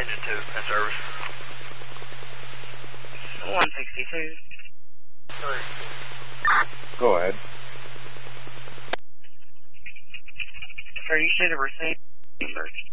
Engine 2 in service. 162. Go ahead. Sir, you should have received numbers.